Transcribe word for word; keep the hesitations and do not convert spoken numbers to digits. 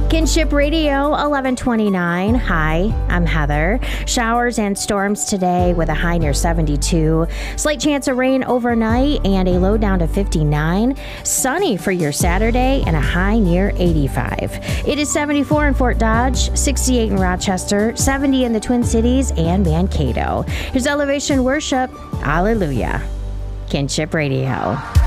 Kinship Radio eleven twenty-nine. Hi, I'm Heather. Showers and storms today with a high near seventy-two. Slight chance of rain overnight and a low down to fifty-nine. Sunny for your Saturday and a high near eighty-five. It is seventy-four in Fort Dodge, sixty-eight in Rochester, seventy in the Twin Cities and Mankato. Here's Elevation Worship. Hallelujah. Kinship Radio.